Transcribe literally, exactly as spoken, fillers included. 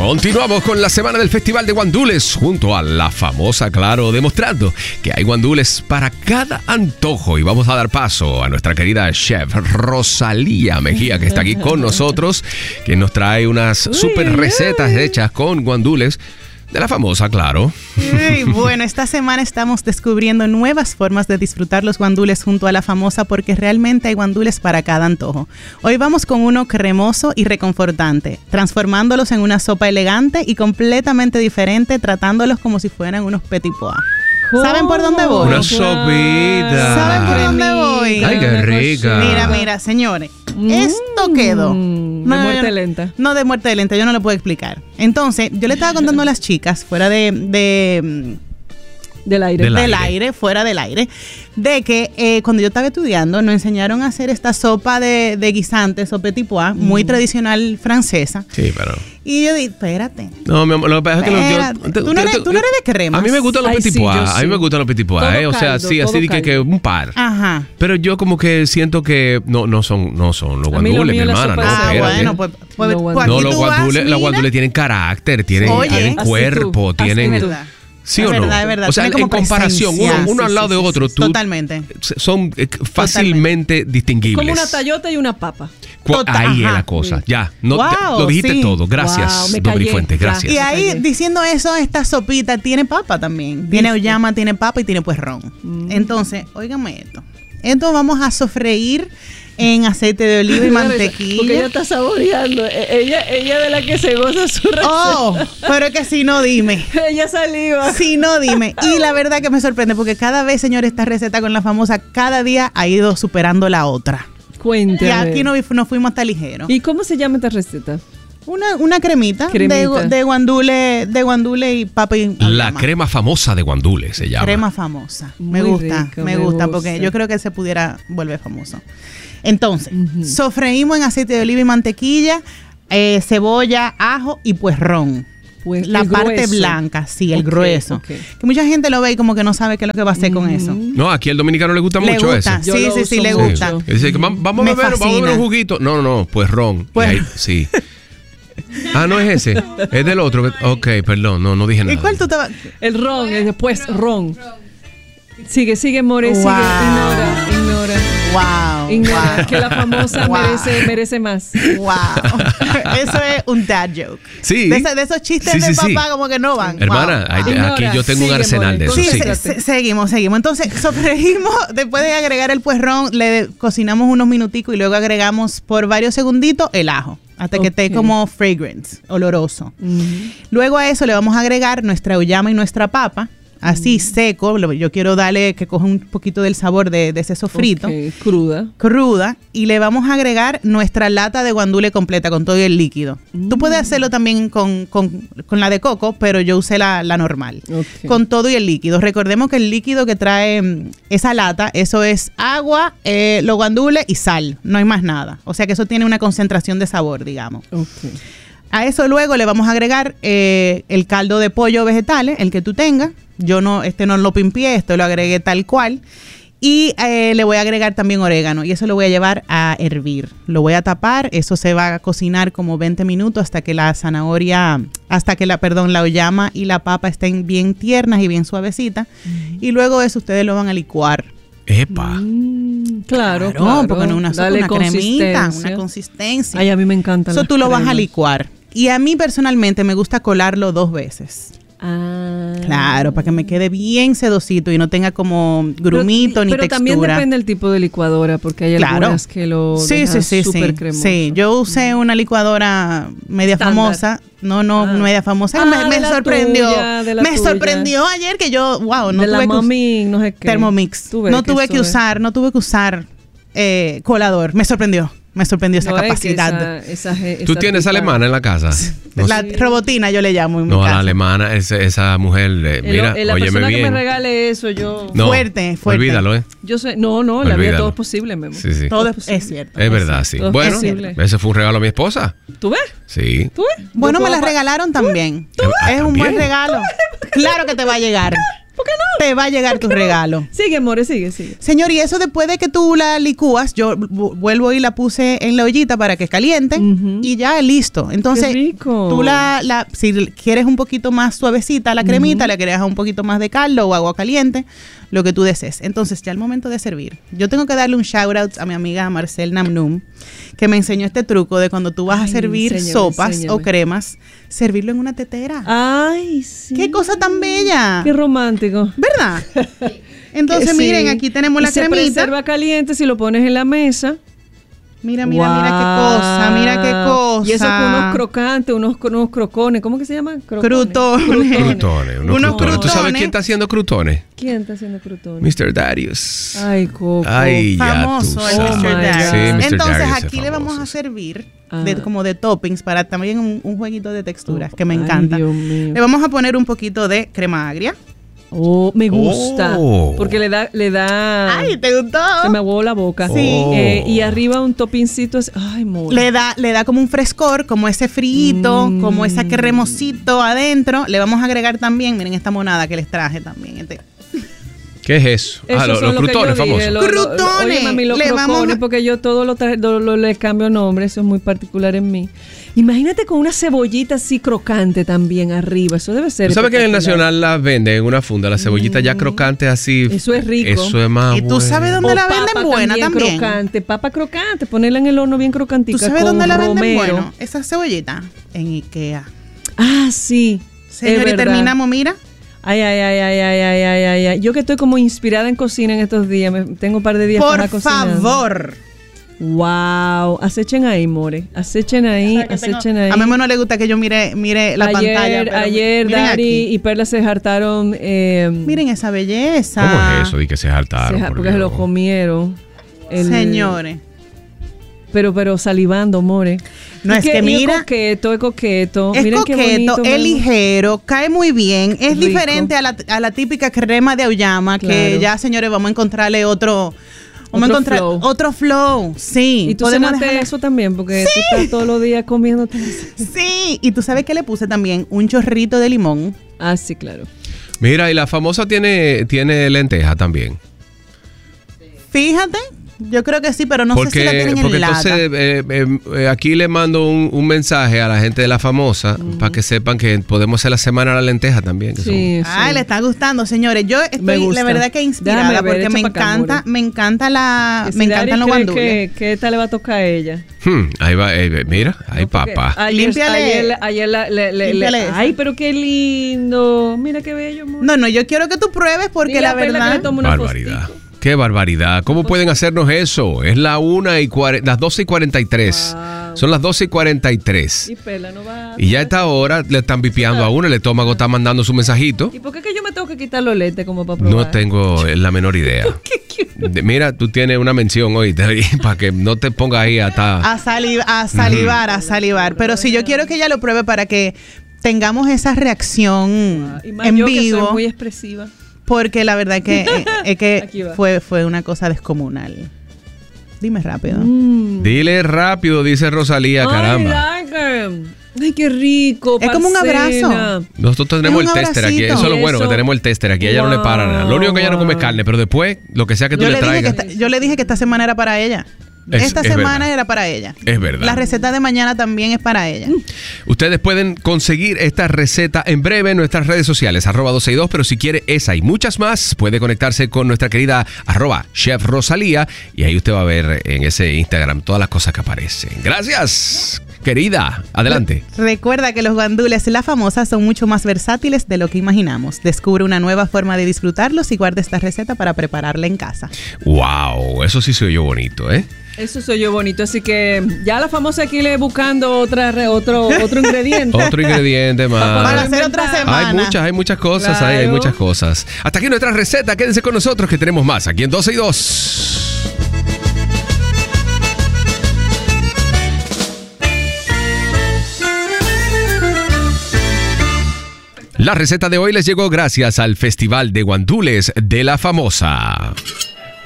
Continuamos con la semana del Festival de Guandules junto a la famosa Claro, demostrando que hay guandules para cada antojo. Y vamos a dar paso a nuestra querida chef Rosalía Mejía, que está aquí con nosotros, que nos trae unas uy, super recetas uy. hechas con guandules de la famosa Claro. Sí, bueno, esta semana estamos descubriendo nuevas formas de disfrutar los guandules junto a la famosa, porque realmente hay guandules para cada antojo. Hoy vamos con uno cremoso y reconfortante, transformándolos en una sopa elegante y completamente diferente, tratándolos como si fueran unos petit pois. ¿Saben por dónde voy? Una sopita. ¿Saben por dónde voy? Ay, qué rica. Mira, mira, señores. Mm, esto quedó. De no, muerte no, lenta. No, de muerte lenta, yo no lo puedo explicar. Entonces, yo le estaba contando a las chicas, fuera de... de Del aire. Del, del aire. aire, fuera del aire, de que eh, cuando yo estaba estudiando nos enseñaron a hacer esta sopa de, de guisantes o petit pois, mm. muy tradicional francesa. Sí, pero... Y yo dije, espérate. No, mi amor, lo que pasa es que... Espérate. Yo, te, ¿Tú, no eres, ¿Tú no eres de crema? A mí me gustan los Ay, petit sí, pois, sí. a mí me gustan los petit pois, eh, o sea, caldo, sí, así de que, que un par. Ajá. Pero yo como que siento que no, no son, no son los A mí lo guandules, mi mío, la hermana, sopa no, de- Ah, espérate. bueno, pues, pues, No, pues guandules. No, aquí los tú vas, guandules, los mira. guandules tienen carácter, tienen, Oye, tienen así cuerpo, tú, así tienen... tú. ¿Sí Es o no? verdad, es verdad. O sea, Tienen en como comparación, uno, presencia. uno Sí, al lado sí, de sí, otro, sí. tú, Totalmente. son eh, fácilmente distinguibles. Como una tallota y una papa. Cu- Tota- Ahí ajá. es la cosa, ya. No, Wow, ya, lo dijiste sí. todo. Gracias, Wow, me Dobry callé. Fuentes, gracias. Y ahí, Oye. diciendo eso, esta sopita tiene papa también. Tiene oyama, tiene papa y tiene pues ron. Mm. Entonces, óigame esto. Esto vamos a sofreír en aceite de oliva y mantequilla. Porque ella está saboreando. E- Ella, ella de la que se goza su receta. Oh, pero es que si no, dime. Ella saliva. Si no, dime. Y la verdad que me sorprende porque cada vez, señores, esta receta con la famosa, cada día ha ido superando la otra. Cuéntame. Y aquí no, nos fuimos hasta ligero. ¿Y cómo se llama esta receta? Una, una cremita, Cremita. De, de guandule, de guandule y papa y La oyama. crema famosa de guandules se llama. Crema famosa. Me Muy gusta, rico, me me gusta, gusta. porque yo creo que se pudiera volver famoso. Entonces, Ujú. sofreímos en aceite de oliva y mantequilla, eh, cebolla, ajo y pues ron. Pues La el parte grueso. blanca, sí, el Ok, grueso. ok. Que mucha gente lo ve y como que no sabe qué es lo que va a hacer con eso. No, aquí al dominicano le gusta Le mucho gusta, eso. Yo sí, lo sí, sí, uso le mucho. gusta. Sí. Dice que vam- vamos Me a beber, vamos a beber fascina. un juguito. No, no, no, pues ron. Y Pues- ahí, sí. Ah, no es ese. Es del otro. Ok, perdón, no, no dije nada. ¿Y cuál tú te vas? El ron, es después ron. Sigue, sigue, More, Wow. sigue. Ignora, ignora. Wow. Ignora. wow. Que la famosa Wow. merece, merece más. Wow. Eso es un dad joke. Sí. De, esa- de esos chistes Sí, de sí, sí. papá como que no van. Hermana, Wow. hay- Wow. Ignora, aquí yo tengo un sigue, arsenal More, de eso, Sí, sí. se- se- seguimos, seguimos. Entonces, sofreímos, después de agregar el puerrón, le cocinamos unos minuticos y luego agregamos por varios segunditos el ajo, hasta que esté Ok. como fragrance, oloroso. Ujú. Luego a eso le vamos a agregar nuestra uyama y nuestra papa, así seco. Lo- Yo quiero darle que coja un poquito del sabor de, de ese sofrito. Ok, cruda. Cruda, y le vamos a agregar nuestra lata de guandule completa con todo el líquido. Mm. Tú puedes hacerlo también con, con- con la de coco, pero yo usé la, la normal. Ok. Con todo y el líquido. Recordemos que el líquido que trae mm, esa lata, eso es agua, eh, los guandules y sal. No hay más nada. O sea que eso tiene una concentración de sabor, digamos. Ok. A eso luego le vamos a agregar eh, el caldo de pollo vegetales, el que tú tengas. Yo no, este no lo pimpié, esto lo agregué tal cual. Y eh, le voy a agregar también orégano y eso lo voy a llevar a hervir. Lo voy a tapar, eso se va a cocinar como veinte minutos hasta que la zanahoria, hasta que la, perdón, la oyama y la papa estén bien tiernas y bien suavecitas. Y luego eso ustedes lo van a licuar. Epa. Mm, claro, No, claro. porque no es una sopa, Dale una cremita, consistencia. una consistencia. Ay, a mí me encanta. Eso tú lo vas a licuar. Y a mí personalmente me gusta colarlo dos veces. Ah. Claro, para que me quede bien sedosito y no tenga como grumito pero, ni pero textura. también depende del tipo de licuadora, porque hay Claro. algunas que lo Sí, dejan sí, sí, súper sí. cremoso. Sí, yo usé una licuadora media Estándar. famosa. No, no, Ah. media famosa. Ah, me me de la sorprendió. tuya, de la me tuya. sorprendió ayer que yo, wow, no de la tuve que us- mami, no sé qué. Thermomix. Tú ves No tuve eso que es- usar, no tuve que usar eh, colador. Me sorprendió. Me sorprendió esa No, es que capacidad. esa- esa- ¿Tú esa tienes tipa- alemana en la casa? No, La robotina yo le llamo en mi no, a casa. la alemana, esa, esa mujer, eh, El- mira, el- la óyeme persona que me bien. regale eso, yo. No, Fuerte, fuerte. Olvídalo, ¿eh? Yo sé, no, no, la vida Olvídalo. todo es posible, Memo. Sí, sí. Todo Todo es, es cierto. Es verdad, sí. Todo es Bueno, posible. ese fue un regalo a mi esposa. ¿Tú ves? Sí. ¿Tú ves? Bueno, Yo me la puedo pa- regalaron también. ¿Tú ves? Es un ¿También? buen regalo. Claro que te va a llegar. ¿Por qué no? Te va a llegar tu regalo. Sigue, more, sigue, sigue. Señor, y eso después de que tú la licúas, yo vu- vuelvo y la puse en la ollita para que caliente Ujú. y ya listo. Entonces, Qué rico. tú la, la, si quieres un poquito más suavecita la cremita, le agregas un poquito más de caldo o agua caliente, lo que tú desees. Entonces, ya al momento de servir, yo tengo que darle un shout out a mi amiga Marcel Namnum, que me enseñó este truco de cuando tú vas Ay, a servir enséñame, sopas enséñame. o cremas, servirlo en una tetera. Ay, sí. ¡Qué cosa tan bella! Qué romántico. ¿Verdad? Entonces, Que sí. miren, aquí tenemos Y la se cremita. preserva caliente si lo pones en la mesa. Mira, mira, mira qué cosa, mira qué cosa. Y eso con unos crocantes, unos, unos crocones. ¿Cómo que se llaman? Crocones. Crutones. Crutones, unos Unos crutones. ¿Tú sabes crutones. quién está haciendo crutones? ¿Quién está haciendo crutones? mister Darius. Ay, Coco. Ay, ya Famoso tú el sabes. mister Oh my Darius. God. Sí, mister Entonces, Darius es aquí le vamos a famoso. servir Ah. de, como de toppings para también un, un jueguito de texturas que me Ay, encanta. Dios mío. Le vamos a poner un poquito de crema agria. Oh, me gusta. Oh. Porque le da, le da. Ay, ¿te gustó? Se me aguó la boca. Sí. Eh, y arriba un topincito. así- Ay, muy. Le da, le da como un frescor, como ese frito, Mm. como ese cremosito adentro. Le vamos a agregar también, miren esta monada que les traje también. Este. ¿Qué es eso? Esos Ah, los, son los lo que crutones yo dije, famosos. lo- lo- lo- Crutones. Oye, mami, los Le vamos crocones, a- porque yo todo lo, tra- lo, lo- le cambio nombre, eso es muy particular en mí. Imagínate con una cebollita así crocante también arriba, eso debe ser. ¿Tú sabes que en el espectacular. Nacional las venden en una funda, las cebollitas ya crocantes así? Eso es rico. Eso es más ¿Y tú bueno. sabes dónde O la venden papa buena también? crocante, papa crocante, ponerla en el horno bien crocantica. ¿Tú sabes con dónde la venden romero. bueno? Esa cebollita en Ikea. Ah, sí. Señor, es y verdad. terminamos, mira. Ay, ay, ay, ay, ay, ay, ay, ay, ay. Yo que estoy como inspirada en cocina en estos días, me, tengo un par de días Por para cocinar. favor. Wow, acechen ahí, more. Acechen ahí, acechen ahí. A mi mamá no le gusta que yo mire, mire la ayer, pantalla. pero ayer miren Dari aquí. y Perla se hartaron. Eh, Miren esa belleza. ¿Cómo es eso? Y que se se saltaron. ja- por porque se lo Dios. comieron. El- Señores. Pero, pero salivando, more. No, Y es que y mira- Es coqueto, es coqueto. Es Miren qué coqueto, bonito, es mi amor. ligero, cae muy bien. Es Rico. diferente a la, a la típica crema de auyama, que Claro. ya, señores, vamos a encontrarle otro. Vamos Otro a encontrar flow. otro flow. Sí. Y tú podemos cenaste dejarla- eso también, porque tú estás todos los días comiéndote eso. Sí. Y tú sabes que le puse también un chorrito de limón. Ah, sí, claro. Mira, y la famosa tiene, tiene lenteja también. Fíjate, yo creo que sí, pero no sé si la tienen porque en lata. entonces eh, eh, eh, aquí le mando un, un mensaje a la gente de la famosa para que sepan que podemos hacer la semana de la lenteja también. Que Sí, Ay, sí. le está gustando, señores. Yo Me estoy, gusta. la verdad, que inspirada Déjame ver, porque me echa pa' acá, encanta, more. me encanta la, Que si me Dari encantan los cree guandules. que, que esta le va a tocar a ella. son- Hmm, ahí va, eh, mira, ahí No, porque papá. Ayer, Límpiale. ayer, ayer la- le, le- le- Límpiale esa. ay, pero qué lindo. Mira qué bello, amor. No, no, yo quiero que tú pruebes porque Dile la a Perla que verdad. le tome una Barbaridad. fotito. Qué barbaridad. ¿Cómo pueden hacernos eso? Es la una y cuare- las doce y cuarenta y tres. Wow. Son las doce y cuarenta y tres. Y Perla no va. Y ya a esta hora le están vipiando a uno, el estómago está mandando su mensajito. ¿Y por qué que yo me tengo que quitar los lentes como para probar? No tengo la menor idea. De- Mira, tú tienes una mención hoy para que no te pongas ahí hasta... A, saliv- a salivar, a salivar. Pero sí, yo quiero que ella lo pruebe para que tengamos esa reacción Y más en yo que soy vivo. muy expresiva. Porque la verdad que, eh, es Aquí que va. fue, fue una cosa descomunal. Dime rápido. Mm. Dile rápido, dice Rosalía, caramba. Ay, like it. Ay, qué rico. Es como un parcera. abrazo. Nosotros tenemos Es el un tester aquí. abracito. Eso es lo Y bueno, que eso- tenemos el tester aquí. A ella no le para nada. Lo único que ella no come es Wow. carne, pero después, lo que sea que tú Yo le le, dije que traigas. esta, yo le dije que esta semana era para ella. Es- esta es semana verdad. era para ella. Es verdad. La receta de mañana también es para ella. Ustedes pueden conseguir esta receta en breve en nuestras redes sociales, arroba doce y dos, pero si quiere esa y muchas más, puede conectarse con nuestra querida arroba Chef Rosalía y ahí usted va a ver en ese Instagram todas las cosas que aparecen. Gracias, querida. Adelante. Recuerda que los guandules, la famosa, son mucho más versátiles de lo que imaginamos. Descubre una nueva forma de disfrutarlos y guarda esta receta para prepararla en casa. Wow, eso sí se oyó bonito, ¿eh? Eso soy yo bonito. Así que ya la famosa aquí le buscando otra, re- otro, otro ingrediente. Otro ingrediente más. Para hacer otra semana. Hay muchas, hay muchas cosas, hay, hay Claro. muchas cosas. Hasta aquí nuestra receta. Quédense con nosotros que tenemos más aquí en doce y dos. La receta de hoy les llegó gracias al Festival de Guandules de la Famosa.